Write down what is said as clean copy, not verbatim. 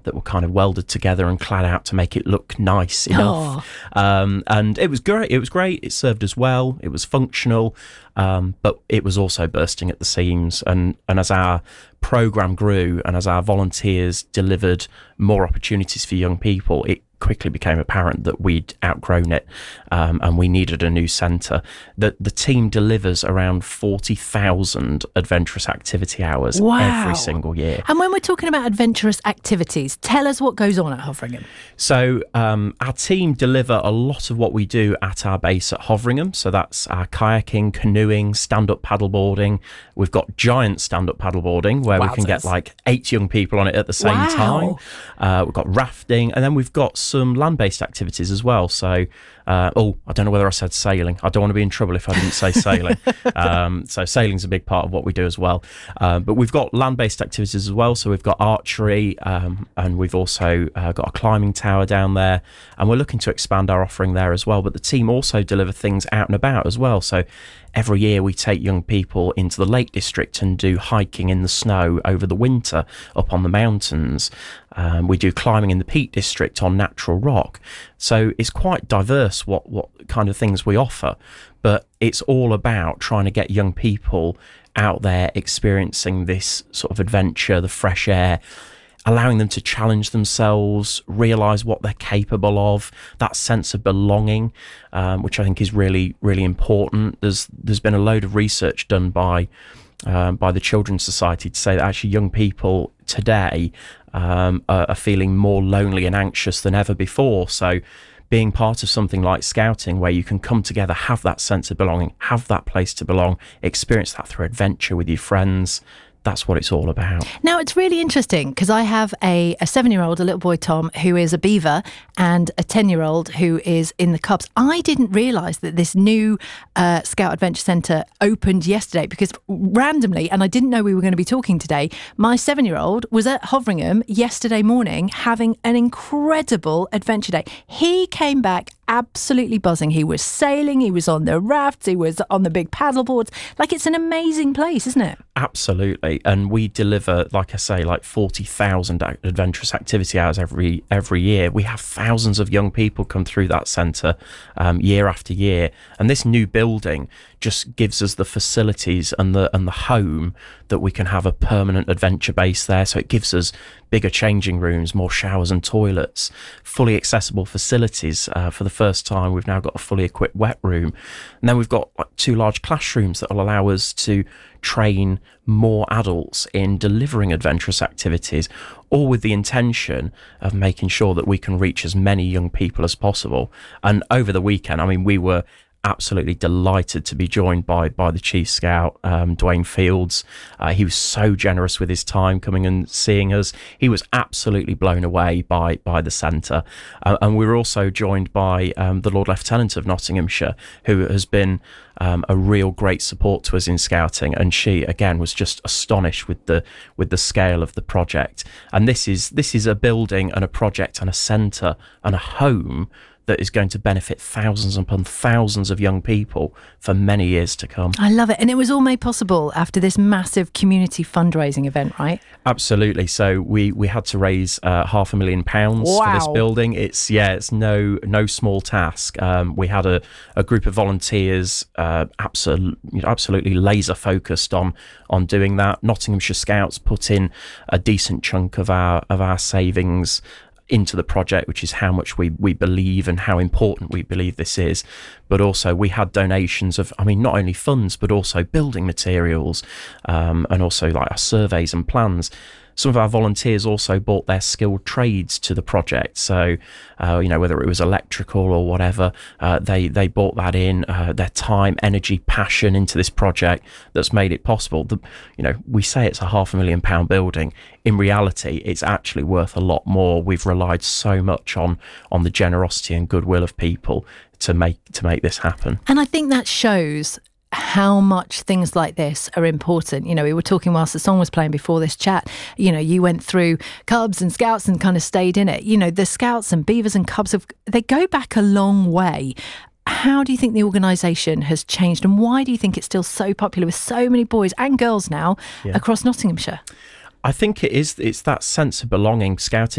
that were kind of welded together and clad out to make it look nice enough. And it was great. It served us well. It was functional, but it was also bursting at the seams. And as our programme grew and as our volunteers delivered more opportunities for young people, it quickly became apparent that we'd outgrown it, and we needed a new centre. The team delivers around 40,000 adventurous activity hours every single year. And when we're talking about adventurous activities, tell us what goes on at Hoveringham. So our team deliver a lot of what we do at our base at Hoveringham. So that's our kayaking, canoeing, stand-up paddleboarding. We've got giant stand-up paddleboarding where we can get like 8 young people on it at the same time. We've got rafting, and then we've got some land-based activities as well. So, I don't know whether I said sailing. I don't want to be in trouble if I didn't say sailing. So sailing's a big part of what we do as well. But we've got land-based activities as well. So we've got archery, and we've also got a climbing tower down there. And we're looking to expand our offering there as well. But the team also deliver things out and about as well. So every year we take young people into the Lake District and do hiking in the snow over the winter up on the mountains. We do climbing in the Peak District on natural rock. So it's quite diverse what kind of things we offer, but it's all about trying to get young people out there experiencing this sort of adventure, the fresh air, allowing them to challenge themselves, realise what they're capable of, that sense of belonging, which I think is really, really important. There's been a load of research done by the Children's Society to say that actually young people today are feeling more lonely and anxious than ever before. So being part of something like Scouting, where you can come together, have that sense of belonging, have that place to belong, experience that through adventure with your friends, that's what it's all about. Now, it's really interesting because I have a 7-year-old, a little boy, Tom, who is a beaver, and a 10-year-old who is in the Cubs. I didn't realise that this new Scout Adventure Centre opened yesterday because randomly, and I didn't know we were going to be talking today, my 7-year-old was at Hoveringham yesterday morning having an incredible adventure day. He came back absolutely buzzing. He was sailing, he was on the rafts, he was on the big paddleboards. Like, it's an amazing place, isn't it? Absolutely. And we deliver, like I say, like 40,000 adventurous activity hours every year. We have thousands of young people come through that centre year after year. And this new building just gives us the facilities and the home that we can have a permanent adventure base there. So it gives us bigger changing rooms, more showers and toilets, fully accessible facilities. For the first time, we've now got a fully equipped wet room. And then we've got like 2 large classrooms that will allow us to train more adults in delivering adventurous activities, all with the intention of making sure that we can reach as many young people as possible. And over the weekend, I mean, we were absolutely delighted to be joined by the Chief Scout, Dwayne Fields. He was so generous with his time coming and seeing us. He was absolutely blown away by the centre. And we were also joined by the Lord Lieutenant of Nottinghamshire, who has been a real great support to us in Scouting, and she again was just astonished with the scale of the project. And this is a building and a project and a centre and a home that is going to benefit thousands upon thousands of young people for many years to come. I love it. And it was all made possible after this massive community fundraising event, right? Absolutely. So we had to raise £500,000 for this building. It's no small task. We had a group of volunteers absolutely laser focused on doing that. Nottinghamshire Scouts put in a decent chunk of our savings into the project, which is how much we believe and how important we believe this is. But also we had donations of, not only funds, but also building materials, and also like our surveys and plans. Some of our volunteers also brought their skilled trades to the project. So, whether it was electrical or whatever, they brought that in, their time, energy, passion into this project that's made it possible. We say it's a £500,000 building. In reality, it's actually worth a lot more. We've relied so much on the generosity and goodwill of people to make this happen. And I think that shows how much things like this are important. We were talking whilst the song was playing before this chat, you went through Cubs and Scouts and kind of stayed in it. The Scouts and Beavers and Cubs, they go back a long way. How do you think the organisation has changed, and why do you think it's still so popular with so many boys and girls now across Nottinghamshire? I think it's that sense of belonging. Scouting